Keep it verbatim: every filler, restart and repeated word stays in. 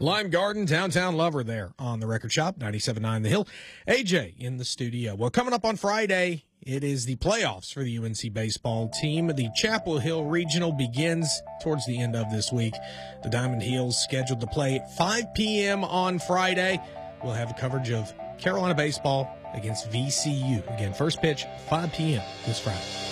Lime Garden, downtown Lover there on the Record Shop, ninety-seven point nine The Hill. A J in the studio. Well, coming up on Friday, it is the playoffs for the U N C baseball team. The Chapel Hill Regional begins towards the end of this week. The Diamond Heels scheduled to play at five p.m. on Friday. We'll have coverage of Carolina baseball against V C U. Again, first pitch, five p.m. this Friday.